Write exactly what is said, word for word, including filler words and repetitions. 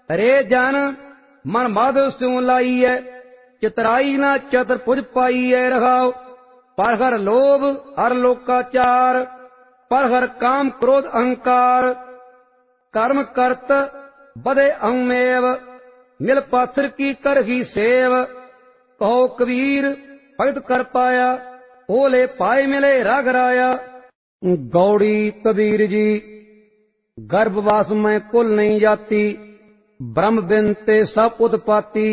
रे जन मन मद स्यों लाइए, चितराई न चतुर्भुज पाइए रखाओ। पर हर लोभ हर लोकाचार, पर हर काम क्रोध अहंकार। कर्म करत बदे अहमेव, मिल पाथर की कर ही सेव। कहो कबीर भगत कर पाया, ओले पाए मिले राग राया। गौड़ी कबीर जी गर्भवास में कुल नहीं जाती, ब्रह्म बिन ते सब उत्पाती।